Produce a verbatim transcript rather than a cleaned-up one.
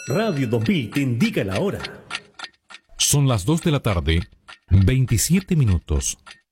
Radio dos mil te indica la hora. Son las dos de la tarde, veintisiete minutos.